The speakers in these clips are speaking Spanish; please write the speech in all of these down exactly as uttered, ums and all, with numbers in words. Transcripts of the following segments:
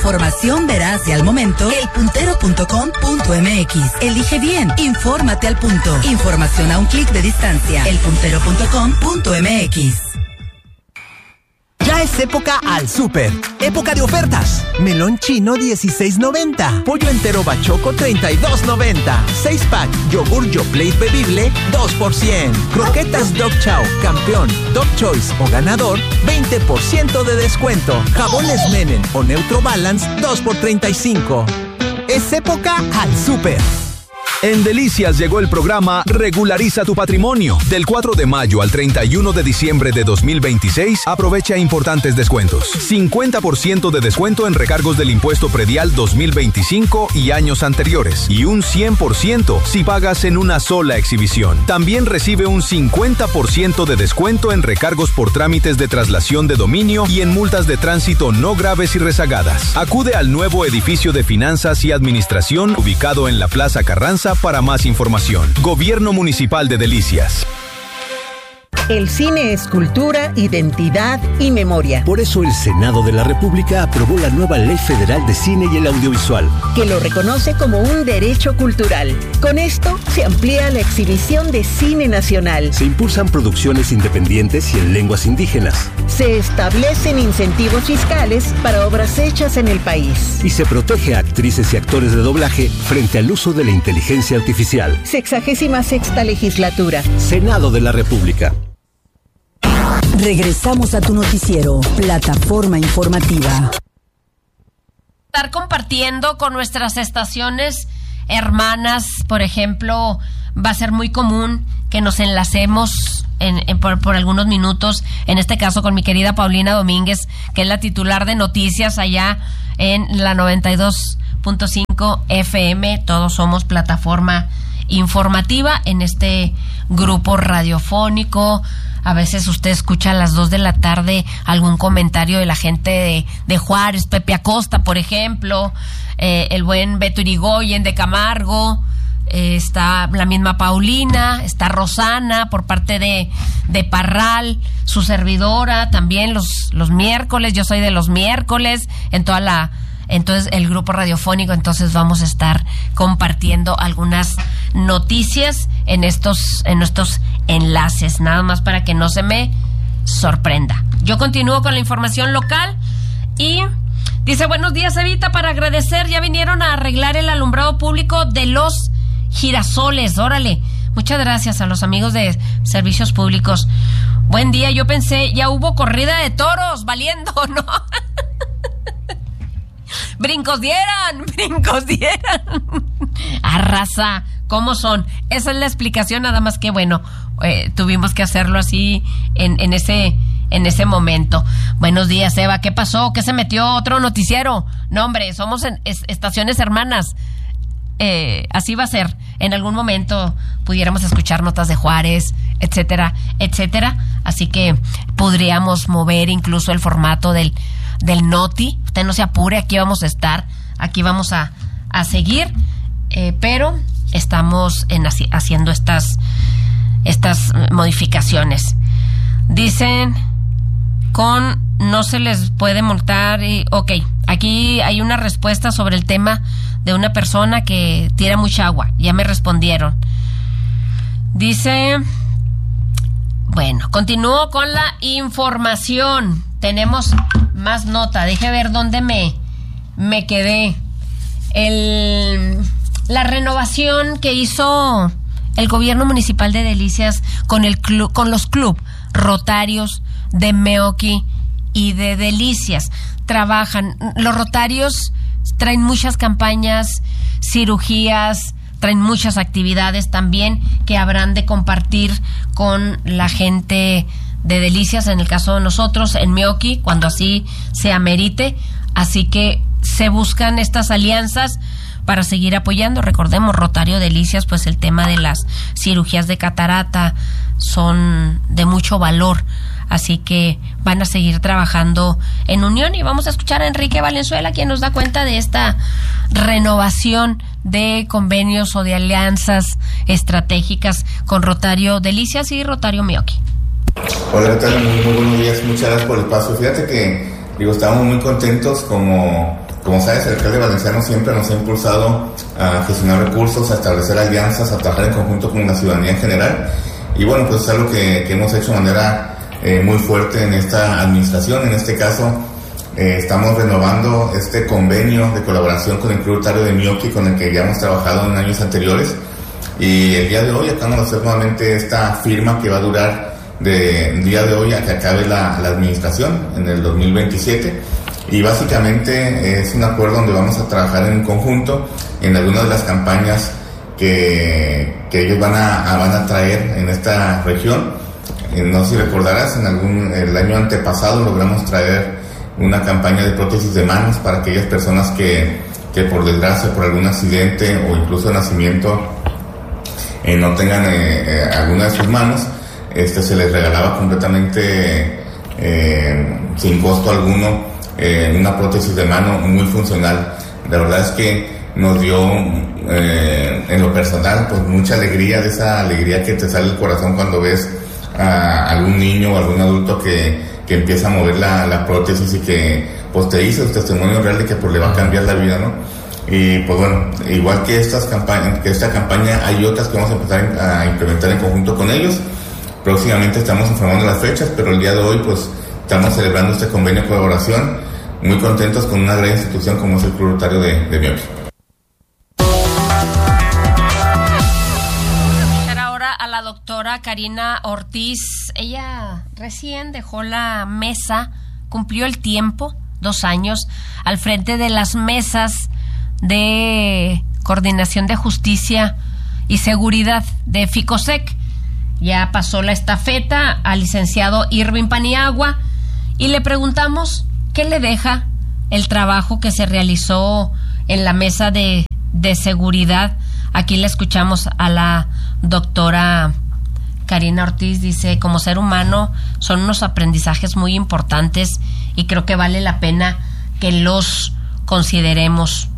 información veraz y al momento, el puntero punto com punto m x. Elige bien, infórmate al punto. Información a un clic de distancia. el puntero punto com punto m x. Ya es época al súper. Época de ofertas. Melón chino dieciséis noventa. Pollo entero bachoco treinta y dos noventa. seis pack yogur Yoplait bebible dos por cien. Croquetas Dog Chow, campeón, Dog Choice o ganador veinte por ciento de descuento. Jabones Menem o Neutro Balance dos por treinta y cinco. Es época al súper. En Delicias llegó el programa Regulariza tu Patrimonio. Del cuatro de mayo al treinta y uno de diciembre de dos mil veintiséis, aprovecha importantes descuentos. cincuenta por ciento de descuento en recargos del impuesto predial dos mil veinticinco y años anteriores. Y un cien por ciento si pagas en una sola exhibición. También recibe un cincuenta por ciento de descuento en recargos por trámites de traslación de dominio y en multas de tránsito no graves y rezagadas. Acude al nuevo edificio de Finanzas y Administración ubicado en la Plaza Carranza para más información. Gobierno Municipal de Delicias. El cine es cultura, identidad y memoria. Por eso el Senado de la República aprobó la nueva Ley Federal de Cine y el Audiovisual, que lo reconoce como un derecho cultural. Con esto se amplía la exhibición de cine nacional. Se impulsan producciones independientes y en lenguas indígenas. Se establecen incentivos fiscales para obras hechas en el país. Y se protege a actrices y actores de doblaje frente al uso de la inteligencia artificial. Sexagésima sexta legislatura. Senado de la República. Regresamos a tu noticiero, Plataforma Informativa. Estar compartiendo con nuestras estaciones hermanas, por ejemplo, va a ser muy común que nos enlacemos en, en, por, por algunos minutos, en este caso con mi querida Paulina Domínguez, que es la titular de noticias allá en la noventa y dos punto cinco F M. Todos somos Plataforma Informativa en este grupo radiofónico. A veces usted escucha a las dos de la tarde algún comentario de la gente de, de Juárez, Pepe Acosta, por ejemplo, eh, el buen Beto Irigoyen de Camargo, eh, está la misma Paulina, está Rosana por parte de, de Parral, su servidora también los, los miércoles, yo soy de los miércoles, en toda la... Entonces, el grupo radiofónico, entonces vamos a estar compartiendo algunas noticias en estos, en estos enlaces, nada más para que no se me sorprenda. Yo continúo con la información local y dice: buenos días, Evita, para agradecer, ya vinieron a arreglar el alumbrado público de los Girasoles, órale. Muchas gracias a los amigos de Servicios Públicos. Buen día, yo pensé, ya hubo corrida de toros, valiendo, ¿no? Brincos dieran, brincos dieran. Arrasa, ¿cómo son? Esa es la explicación, nada más que bueno, eh, tuvimos que hacerlo así en, en ese en ese momento. Buenos días, Eva, ¿qué pasó? ¿Qué se metió otro noticiero? No, hombre, somos en, es, estaciones hermanas. Eh, así va a ser. En algún momento pudiéramos escuchar notas de Juárez, etcétera, etcétera. Así que podríamos mover incluso el formato del del Noti. Usted no se apure, aquí vamos a estar, aquí vamos a, a seguir, eh, pero estamos en haci- haciendo estas estas modificaciones. Dicen con no se les puede multar y ok, aquí hay una respuesta sobre el tema de una persona que tira mucha agua, ya me respondieron. Dice, bueno, continúo con la información. Tenemos más nota. Deje ver dónde me, me quedé. El, la renovación que hizo el gobierno municipal de Delicias con el club, con los club rotarios de Meoqui y de Delicias. Trabajan. Los rotarios traen muchas campañas, cirugías, traen muchas actividades también que habrán de compartir con la gente de Delicias, en el caso de nosotros, en Meoqui, cuando así se amerite. Así que se buscan estas alianzas para seguir apoyando. Recordemos, Rotario Delicias, pues el tema de las cirugías de catarata son de mucho valor. Así que van a seguir trabajando en unión y vamos a escuchar a Enrique Valenzuela, quien nos da cuenta de esta renovación de convenios o de alianzas estratégicas con Rotario Delicias y Rotario Meoqui. Hola, ¿qué tal? Muy, muy buenos días, muchas gracias por el paso. Fíjate que, digo, estamos muy contentos como, Como sabes, el alcalde valenciano siempre nos ha impulsado a gestionar recursos, a establecer alianzas, a trabajar en conjunto con la ciudadanía en general. Y bueno, pues es algo que, que hemos hecho de manera eh, muy fuerte en esta administración. En este caso, eh, estamos renovando este convenio de colaboración con el Club Rotarario de Mioqui, con el que ya hemos trabajado en años anteriores. Y el día de hoy acabamos de hacer nuevamente esta firma que va a durar del día de hoy a que acabe la, la administración en el dos mil veintisiete. Y básicamente es un acuerdo donde vamos a trabajar en conjunto en algunas de las campañas que, que ellos van a, a, van a traer en esta región. Eh, no sé si recordarás, en algún, el año antepasado logramos traer una campaña de prótesis de manos para aquellas personas que, que por desgracia, por algún accidente o incluso nacimiento eh, no tengan eh, eh, alguna de sus manos. Este, se les regalaba completamente eh, sin costo alguno eh, una prótesis de mano muy funcional. La verdad es que nos dio eh, en lo personal pues mucha alegría, de esa alegría que te sale el corazón cuando ves a algún niño o algún adulto que, que empieza a mover la, la prótesis y que pues te dice el testimonio real de que pues le va a cambiar la vida, ¿no? Y pues bueno, igual que estas campañas, que esta campaña, hay otras que vamos a empezar a implementar en conjunto con ellos. Próximamente estamos informando las fechas, pero el día de hoy pues estamos celebrando este convenio de colaboración, muy contentos con una gran institución como es el Club Rotario de, de Mioqui. Ahora a la doctora Karina Ortiz. Ella recién dejó la mesa, cumplió el tiempo, dos años, al frente de las mesas de coordinación de justicia y seguridad de FICOSEC. Ya pasó la estafeta al licenciado Irving Paniagua y le preguntamos qué le deja el trabajo que se realizó en la mesa de, de seguridad. Aquí le escuchamos a la doctora Karina Ortiz. Dice, como ser humano son unos aprendizajes muy importantes y creo que vale la pena que los consideremos.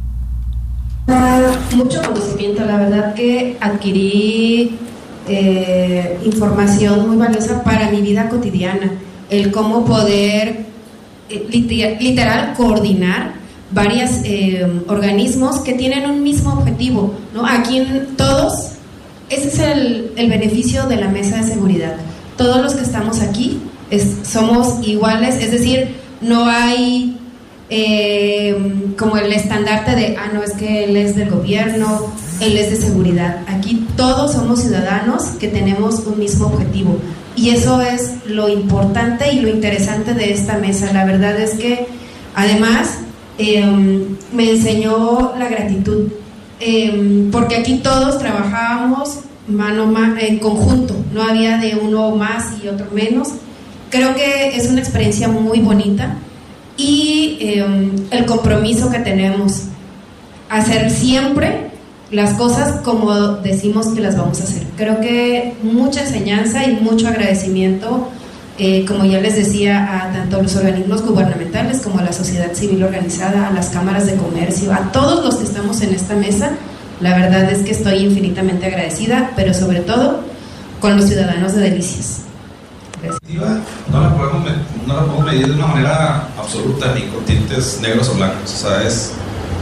Mucho conocimiento, la verdad que adquirí Eh, información muy valiosa para mi vida cotidiana, el cómo poder eh, literal, literal coordinar varios eh, organismos que tienen un mismo objetivo, ¿no? Aquí en todos, ese es el, el beneficio de la mesa de seguridad. Todos los que estamos aquí es, somos iguales, es decir, no hay eh, como el estandarte de, ah, no, es que él es del gobierno, él es de seguridad. Aquí todos somos ciudadanos que tenemos un mismo objetivo y eso es lo importante y lo interesante de esta mesa. La verdad es que además eh, me enseñó la gratitud, eh, porque aquí todos trabajábamos mano a mano, en conjunto, no había de uno más y otro menos. Creo que es una experiencia muy bonita y eh, el compromiso que tenemos, hacer siempre las cosas como decimos que las vamos a hacer. Creo que mucha enseñanza y mucho agradecimiento, eh, como ya les decía, a tanto los organismos gubernamentales como a la sociedad civil organizada, a las cámaras de comercio, a todos los que estamos en esta mesa. La verdad es que estoy infinitamente agradecida, pero sobre todo con los ciudadanos de Delicias. Gracias. No la podemos, no la podemos medir de una manera absoluta ni con tintes negros o blancos, o sea, es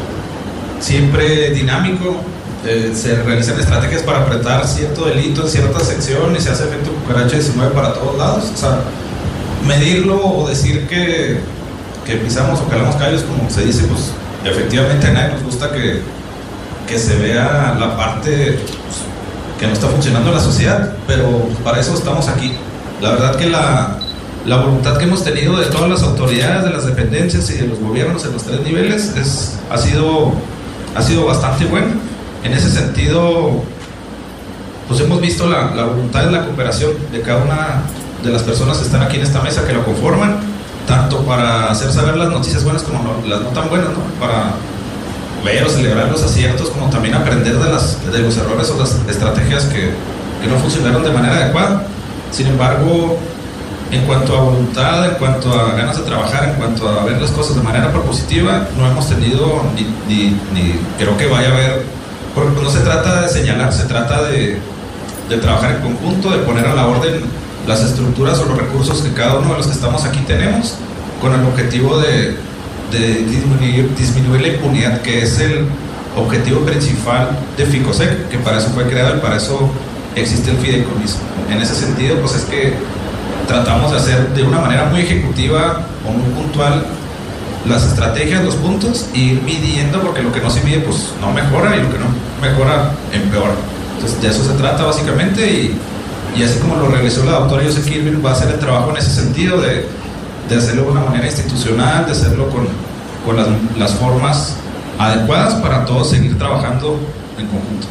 siempre dinámico. Eh, se realizan estrategias para apretar cierto delito en cierta sección y se hace efecto cucaracha y se mueve para todos lados. O sea, medirlo o decir que, que pisamos o calamos callos, como se dice, pues efectivamente a nadie nos gusta que, que se vea la parte pues, que no está funcionando en la sociedad, pero para eso estamos aquí. La verdad que la, la voluntad que hemos tenido de todas las autoridades, de las dependencias y de los gobiernos en los tres niveles es, ha, sido, ha sido bastante buena. En ese sentido, pues hemos visto la, la voluntad y la cooperación de cada una de las personas que están aquí en esta mesa, que lo conforman, tanto para hacer saber las noticias buenas como no, las no tan buenas, ¿no? Para ver o celebrar los aciertos, como también aprender de, las, de los errores o las estrategias que, que no funcionaron de manera adecuada. Sin embargo, en cuanto a voluntad, en cuanto a ganas de trabajar, en cuanto a ver las cosas de manera propositiva, no hemos tenido ni, ni, ni creo que vaya a haber. Porque no se trata de señalar, se trata de, de trabajar en conjunto, de poner a la orden las estructuras o los recursos que cada uno de los que estamos aquí tenemos, con el objetivo de, de disminuir, disminuir la impunidad, que es el objetivo principal de FICOSEC, que para eso fue creado y para eso existe el fideicomiso. En ese sentido, pues es que tratamos de hacer de una manera muy ejecutiva o muy puntual las estrategias, los puntos, y ir midiendo, porque lo que no se mide pues no mejora y lo que no mejora empeora. Entonces de eso se trata básicamente, y, y así como lo realizó la doctora Joseph Kirby, va a hacer el trabajo en ese sentido de, de hacerlo de una manera institucional, de hacerlo con, con las, las formas adecuadas para todos seguir trabajando en conjunto.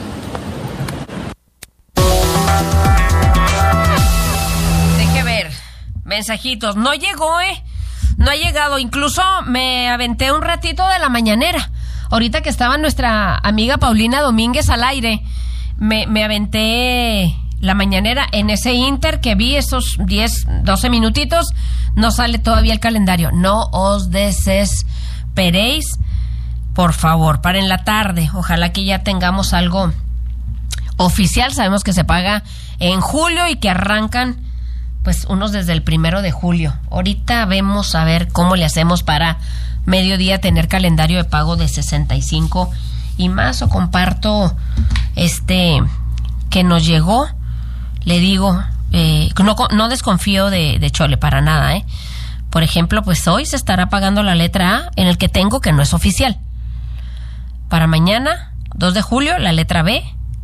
Deje ver, mensajitos, no llegó, eh No ha llegado, incluso me aventé un ratito de la mañanera. Ahorita que estaba nuestra amiga Paulina Domínguez al aire, me, me aventé la mañanera. En ese inter que vi esos diez, doce minutitos, no sale todavía el calendario. No os desesperéis, por favor, para en la tarde. Ojalá que ya tengamos algo oficial. Sabemos que se paga en julio y que arrancan pues unos desde el primero de julio. Ahorita vemos a ver cómo le hacemos para mediodía tener calendario de pago de sesenta y cinco y más, o comparto este que nos llegó. Le digo, eh, no, no desconfío de, de Chole para nada, ¿eh? Por ejemplo, pues hoy se estará pagando la letra A en el que tengo, que no es oficial. Para mañana, dos de julio, la letra B.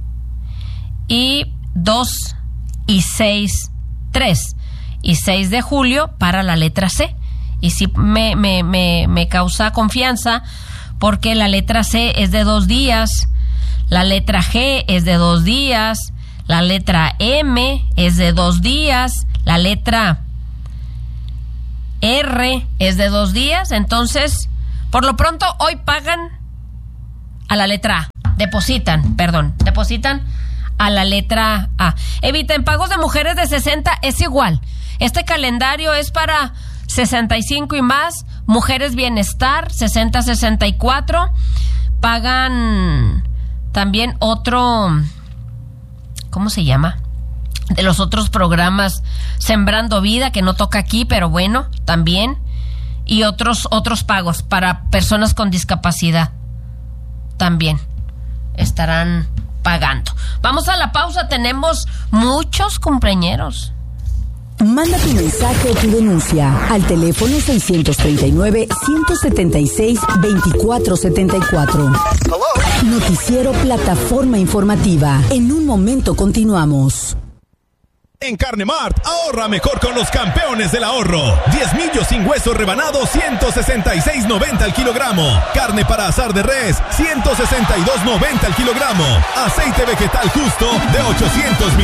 Y dos y seis tres y seis de julio para la letra C. Y sí me, me, me, me causa confianza, porque la letra C es de dos días, la letra G es de dos días, la letra M es de dos días, la letra R es de dos días. Entonces, por lo pronto, hoy pagan a la letra A, depositan, perdón, depositan a la letra A. Eviten pagos de mujeres de sesenta, es igual. Este calendario es para sesenta y cinco y más, mujeres bienestar, sesenta a sesenta y cuatro. Pagan también otro, ¿cómo se llama? De los otros programas, Sembrando Vida, que no toca aquí, pero bueno, también. Y otros, otros pagos para personas con discapacidad también estarán pagando. Vamos a la pausa, tenemos muchos cumpleañeros. Manda tu mensaje o tu denuncia al teléfono seiscientos treinta y nueve, ciento setenta y seis, veinticuatro setenta y cuatro. Noticiero Plataforma Informativa. En un momento continuamos. En Carne Mart, ahorra mejor con los campeones del ahorro. diez millos sin hueso rebanado, ciento sesenta y seis noventa al kilogramo. Carne para asar de res, ciento sesenta y dos noventa al kilogramo. Aceite vegetal justo de ochocientos